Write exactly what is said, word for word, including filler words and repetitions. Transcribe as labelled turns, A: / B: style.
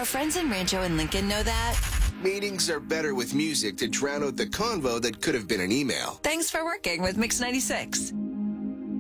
A: Our friends in Rancho and Lincoln know that.
B: Meetings are better with music to drown out the convo that could have been an email.
A: Thanks for working with Mix ninety-six.